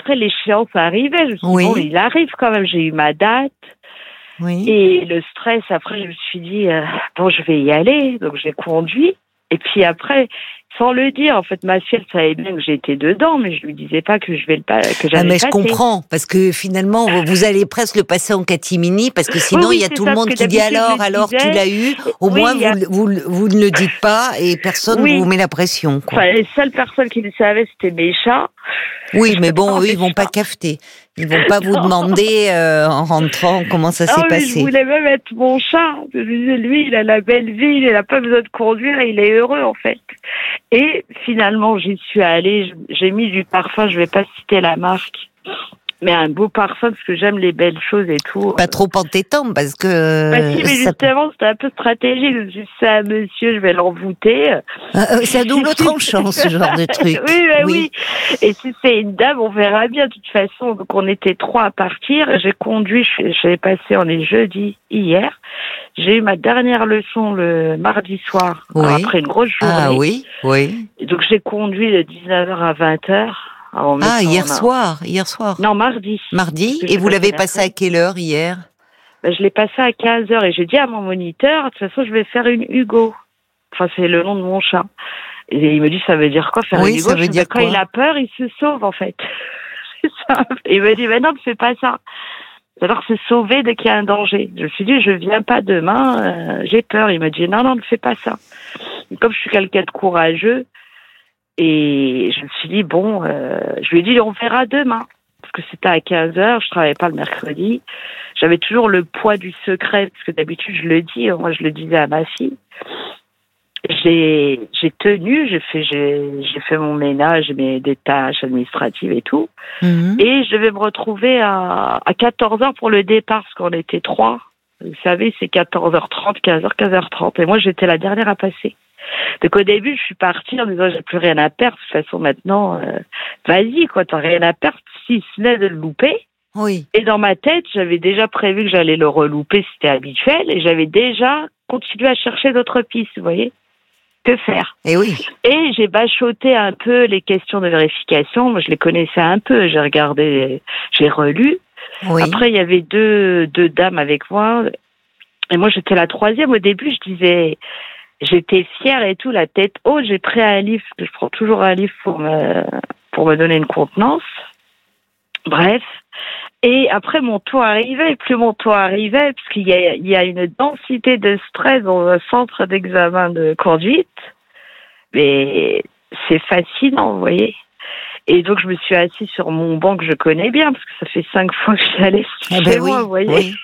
après, l'échéance arrivait. Je me suis dit, bon, il arrive quand même. J'ai eu ma date. Oui. Et le stress, après, je me suis dit, bon, je vais y aller. Donc, j'ai conduit. Et puis après, sans le dire, en fait, ma fille, elle savait bien que j'étais dedans, mais je lui disais pas que que j'allais Mais le je passer. comprends, parce que finalement, vous allez presque le passer en catimini, parce que sinon, Oui, il y a c'est tout ça, le monde parce que qui dit d'habitude, alors, je le tu l'as disais. eu. Au Oui, moins, vous ne le dites pas et personne Oui. vous met la pression, quoi. Enfin, les seules personnes qui le savaient, c'était mes chats. Oui, mais bon, eux, J'adore ils vont les pas chats. cafeter. Ils vont pas vous demander, en rentrant, comment ça s'est Non, mais je passé. voulais même être mon chat. Je me disais, lui, il a la belle vie, il n'a pas besoin de conduire, il est heureux, en fait. Et finalement, j'y suis allée, j'ai mis du parfum, je vais pas citer la marque, mais un beau parfum, parce que j'aime les belles choses et tout. Pas trop entêtant, parce que Bah si, mais justement, c'était un peu stratégique. Je me suis dit, c'est un monsieur, je vais l'envoûter. c'est à double tranchant, ce genre de truc. Oui, mais oui. Et si c'est une dame, on verra bien, de toute façon. Donc, on était 3 à partir. J'ai conduit, j'ai passé, on est jeudi, hier. J'ai eu ma dernière leçon le mardi soir, Oui. après une grosse journée. Ah oui, oui. Et donc, j'ai conduit de 19h à 20h. Hier soir. Non, mardi. Mardi. Et vous l'avez passé à quelle heure hier? Je l'ai passé à 15h et j'ai dit à mon moniteur, de toute façon, je vais faire une Hugo. Enfin, c'est le nom de mon chat. Et il me dit, ça veut dire quoi faire une Hugo? Ça veut dire quand il a peur, il se sauve, en fait. C'est ça. Et il me dit, mais non, ne fais pas ça. Alors, se sauver dès qu'il y a un danger. Je me suis dit, je viens pas demain, j'ai peur. Il m'a dit, non, ne fais pas ça. Et comme je suis quelqu'un de courageux, et je me suis dit, bon, je lui ai dit, on verra demain. Parce que c'était à 15h, je travaillais pas le mercredi. J'avais toujours le poids du secret, parce que d'habitude, je le dis, moi, je le disais à ma fille. J'ai tenu, j'ai fait mon ménage, des tâches administratives et tout. Mmh. Et je vais me retrouver à 14h pour le départ, parce qu'on était 3. Vous savez, c'est 14h30, 15h, 15h30. Et moi, j'étais la dernière à passer. Donc au début, je suis partie en disant j'ai plus rien à perdre. De toute façon, maintenant, vas-y, quoi, t'as rien à perdre, si ce n'est de le louper. Oui. Et dans ma tête, j'avais déjà prévu que j'allais le relouper, c'était habituel, et j'avais déjà continué à chercher d'autres pistes, vous voyez. Que faire? Et oui. Et j'ai bachoté un peu les questions de vérification. Moi, je les connaissais un peu. J'ai regardé, j'ai relu. Oui. Après, il y avait deux dames avec moi. Et moi, j'étais la troisième. Au début, je disais, j'étais fière et tout, la tête haute. J'ai pris un livre, parce que je prends toujours un livre pour me donner une contenance. Bref. Et après, mon tour arrivait, et plus mon tour arrivait, parce qu'il y a une densité de stress dans un centre d'examen de conduite. Mais c'est fascinant, vous voyez. Et donc, je me suis assise sur mon banc que je connais bien, parce que ça fait 5 fois que je suis allée chez moi, vous voyez. Oui.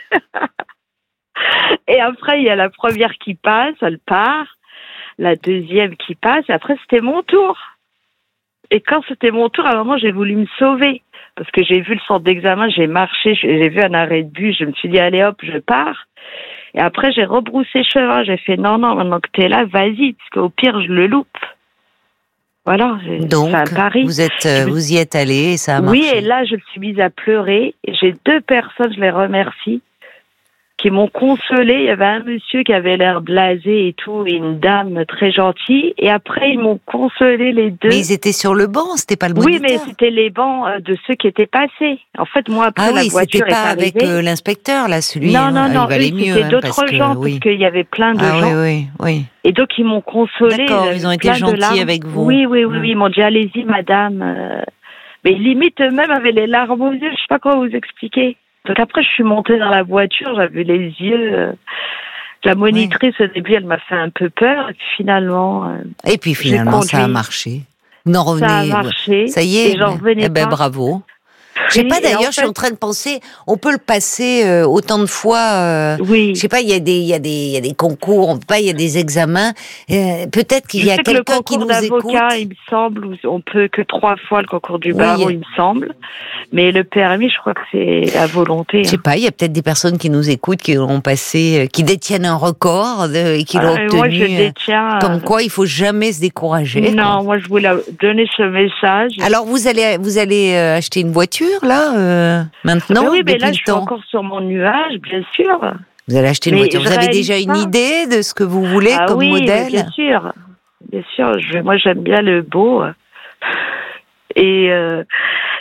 Et après, il y a la première qui passe, elle part. La deuxième qui passe, et après, c'était mon tour. Et quand c'était mon tour, à un moment, j'ai voulu me sauver. Parce que j'ai vu le centre d'examen, j'ai marché, j'ai vu un arrêt de bus, je me suis dit, allez hop, je pars. Et après, j'ai rebroussé chemin, j'ai fait, non, maintenant que t'es là, vas-y, parce qu'au pire, je le loupe. Voilà, donc, c'est un pari. Vous y êtes allé et ça a marché. Oui, et là, je me suis mise à pleurer. Et j'ai 2 personnes, je les remercie, qui m'ont consolée. Il y avait un monsieur qui avait l'air blasé et tout, et une dame très gentille. Et après, ils m'ont consolé les 2. Mais ils étaient sur le banc, c'était pas le moniteur. Oui, mais c'était les bancs de ceux qui étaient passés. En fait, moi, après, la voiture c'était pas est arrivée. avec l'inspecteur, là, celui. Non, il valait mieux. C'était d'autres gens, parce qu'il y avait plein de gens. Oui. Et donc, ils m'ont consolée. D'accord, ils ont été gentils avec vous. Oui, ils m'ont dit, allez-y, madame. Mais limite, eux-mêmes avaient les larmes aux yeux, je sais pas comment vous expliquer. Donc après, je suis montée dans la voiture, j'avais les yeux. La monitrice, au début, elle m'a fait un peu peur. Et puis finalement, ça a marché. Ça a marché. Ça y est. Et j'en revenais pas. Bravo. Je sais pas, d'ailleurs, je suis en train de penser, on peut le passer autant de fois. Oui. Je sais pas, il y a des concours, il y a des examens. Peut-être qu'il y a quelqu'un qui nous écoute. Le concours d'avocat, il me semble, on peut que 3 fois le concours du barreau, il me semble. Mais le permis, je crois que c'est à volonté. Je sais pas, il y a peut-être des personnes qui nous écoutent, qui ont passé, qui détiennent un record et qui l'ont obtenu. Moi, je détiens. Comme quoi, il faut jamais se décourager. Non, moi, je voulais donner ce message. Alors, vous allez acheter une voiture, là, maintenant? Oui, mais là, je suis encore sur mon nuage, bien sûr. Vous allez acheter une voiture. Vous avez déjà une idée de ce que vous voulez comme modèle? Bien sûr. Bien sûr. Moi, j'aime bien le beau. Et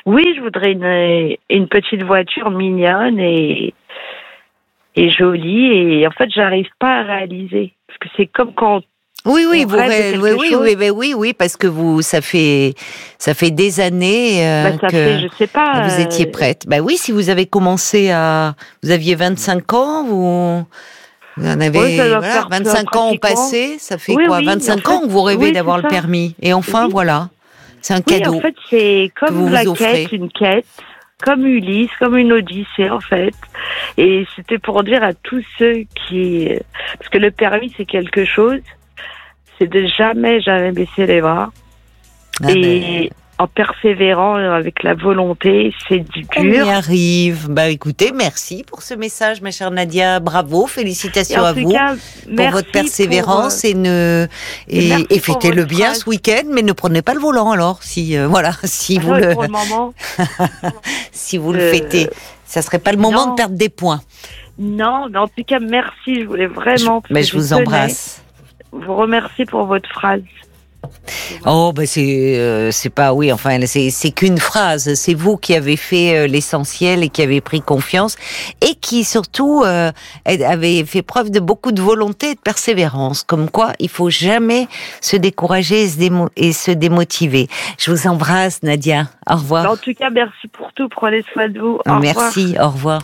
Oui, je voudrais une petite voiture mignonne et jolie. Et en fait, j'arrive pas à réaliser. Parce que c'est comme quand Oui, on rêve de quelque chose. oui, parce que ça fait des années Ça fait, je sais pas. vous étiez prête. Bah oui, si vous avez commencé vous aviez 25 ans, vous en avez, Oui, ça doit voilà, faire 25 ans au passé, ça fait Oui, quoi? oui, 25 en ans fait, que vous rêvez oui, d'avoir c'est le ça. permis. Et enfin, Oui. voilà. C'est un Oui, cadeau en fait, c'est que vous comme la vous offrez. quête, une quête, comme Ulysse, comme une odyssée, en fait. Et c'était pour dire à tous ceux qui... Parce que le permis, c'est quelque chose, c'est de jamais baisser les bras. Ah Et en persévérant avec la volonté, c'est du on y dur. arrive. Bah écoutez, merci pour ce message, ma chère Nadia. Bravo, Et félicitations en à tout vous cas, pour merci votre persévérance et merci et pour fêtez-le votre bien phrase. ce week-end, mais ne prenez pas le volant alors. Si voilà, si vous Alors, pour le moment, si vous le fêtez, ça serait pas le moment non. de perdre des points. non, mais en tout cas, merci. Je voulais vraiment. Mais parce je que vous tenais, embrasse. vous remercier pour votre phrase. Oh, ben c'est pas, oui, enfin, c'est qu'une phrase. C'est vous qui avez fait l'essentiel et qui avez pris confiance et qui surtout avez fait preuve de beaucoup de volonté et de persévérance. Comme quoi, il faut jamais se décourager et se démotiver. Je vous embrasse, Nadia. Au revoir. En tout cas, merci pour tout. Prenez soin de vous. Au revoir. Merci. Au revoir.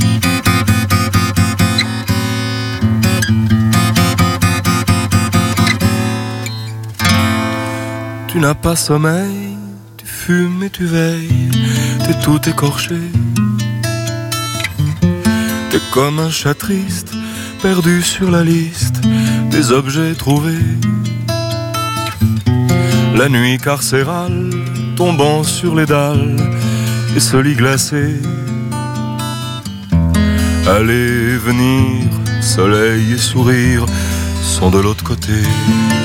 Tu n'as pas sommeil, tu fumes et tu veilles, t'es tout écorché. T'es comme un chat triste, perdu sur la liste des objets trouvés. La nuit carcérale, tombant sur les dalles et ce lit glacé. Aller, venir, soleil et sourire sont de l'autre côté.